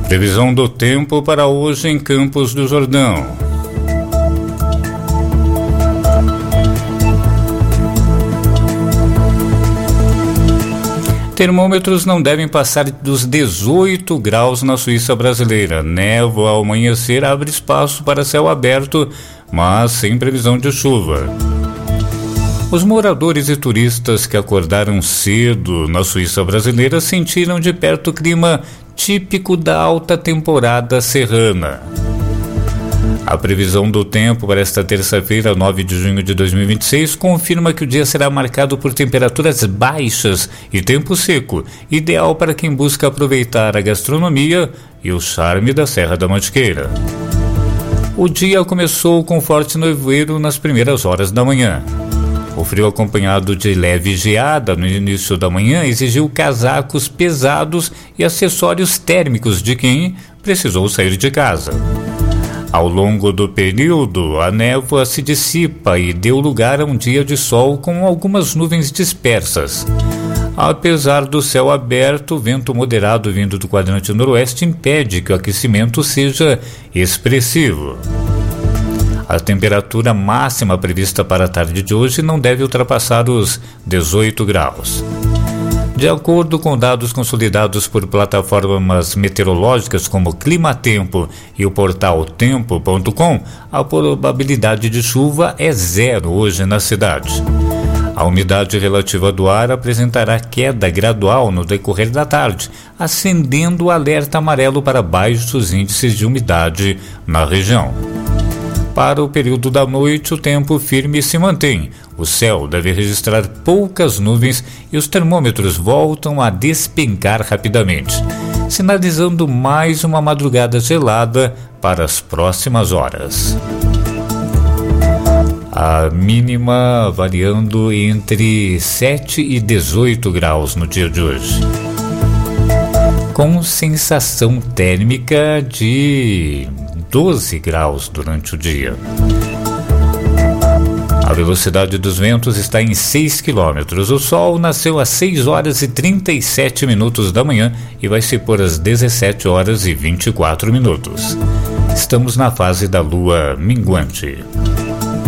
Previsão do tempo para hoje em Campos do Jordão. Termômetros não devem passar dos 18 graus na Suíça brasileira. Névoa ao amanhecer abre espaço para céu aberto, mas sem previsão de chuva. Os moradores e turistas que acordaram cedo na Suíça brasileira sentiram de perto o clima típico da alta temporada serrana. A previsão do tempo para esta terça-feira, 9 de junho de 2026, confirma que o dia será marcado por temperaturas baixas e tempo seco, ideal para quem busca aproveitar a gastronomia e o charme da Serra da Mantiqueira. O dia começou com forte nevoeiro nas primeiras horas da manhã. O frio, acompanhado de leve geada no início da manhã, exigiu casacos pesados e acessórios térmicos de quem precisou sair de casa. Ao longo do período, a névoa se dissipa e deu lugar a um dia de sol com algumas nuvens dispersas. Apesar do céu aberto, o vento moderado vindo do quadrante noroeste impede que o aquecimento seja expressivo. A temperatura máxima prevista para a tarde de hoje não deve ultrapassar os 18 graus. De acordo com dados consolidados por plataformas meteorológicas como Climatempo e o portal Tempo.com, a probabilidade de chuva é 0 hoje na cidade. A umidade relativa do ar apresentará queda gradual no decorrer da tarde, acendendo o alerta amarelo para baixos índices de umidade na região. Para o período da noite, o tempo firme se mantém. O céu deve registrar poucas nuvens e os termômetros voltam a despencar rapidamente, sinalizando mais uma madrugada gelada para as próximas horas. A mínima variando entre 7 e 18 graus no dia de hoje, com sensação térmica de 12 graus durante o dia. A velocidade dos ventos está em 6 km. O sol nasceu às 6 horas e 37 minutos da manhã e vai se pôr às 17 horas e 24 minutos. Estamos na fase da lua minguante.